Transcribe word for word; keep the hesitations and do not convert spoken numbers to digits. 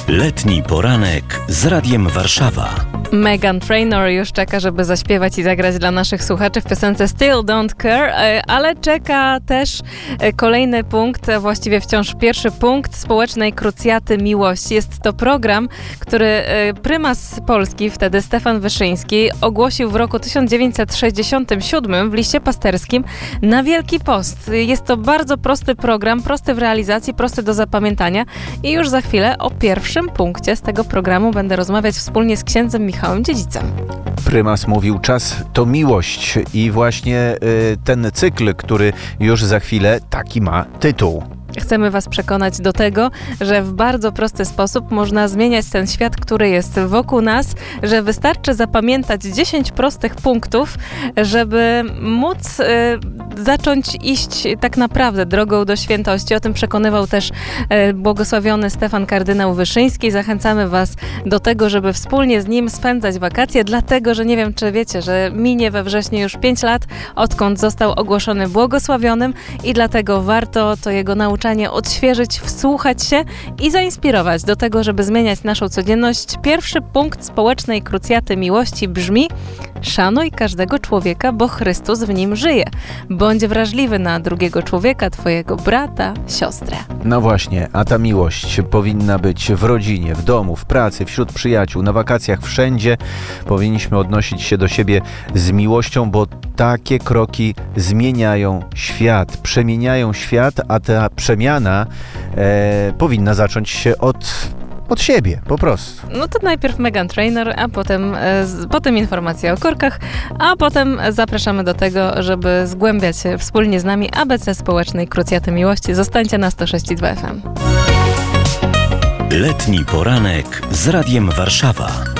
Letni poranek z Radiem Warszawa. Meghan Trainor już czeka, żeby zaśpiewać i zagrać dla naszych słuchaczy w piosence Still Don't Care, ale czeka też kolejny punkt, a właściwie wciąż pierwszy punkt społecznej krucjaty miłości. Jest to program, który prymas Polski, wtedy Stefan Wyszyński, ogłosił w roku tysiąc dziewięćset sześćdziesiątym siódmym w liście pasterskim na Wielki Post. Jest to bardzo prosty program, prosty w realizacji, prosty do zapamiętania i już za chwilę o pierwszym punkcie z tego programu będę rozmawiać wspólnie z księdzem Michałem Dziedzicem. Prymas mówił, czas to miłość i właśnie y, ten cykl, który już za chwilę taki ma tytuł. Chcemy was przekonać do tego, że w bardzo prosty sposób można zmieniać ten świat, który jest wokół nas, że wystarczy zapamiętać dziesięć prostych punktów, żeby móc y, zacząć iść tak naprawdę drogą do świętości. O tym przekonywał też y, błogosławiony Stefan kardynał Wyszyński. Zachęcamy was do tego, żeby wspólnie z nim spędzać wakacje, dlatego, że nie wiem, czy wiecie, że minie we wrześniu już pięć lat, odkąd został ogłoszony błogosławionym i dlatego warto to jego nauczanie odświeżyć, wsłuchać się i zainspirować do tego, żeby zmieniać naszą codzienność. Pierwszy punkt społecznej krucjaty miłości brzmi: szanuj każdego człowieka, bo Chrystus w nim żyje. Bądź wrażliwy na drugiego człowieka, twojego brata, siostrę. No właśnie, a ta miłość powinna być w rodzinie, w domu, w pracy, wśród przyjaciół, na wakacjach, wszędzie powinniśmy odnosić się do siebie z miłością, bo takie kroki zmieniają świat, przemieniają świat, a ta przemiana e, powinna zacząć się od, od siebie, po prostu. No to najpierw Meghan Trainor, a potem, e, z, potem informacje o korkach, a potem zapraszamy do tego, żeby zgłębiać wspólnie z nami A B C społecznej krucjaty miłości. Zostańcie na sto sześć i dwa F M. Letni poranek z Radiem Warszawa.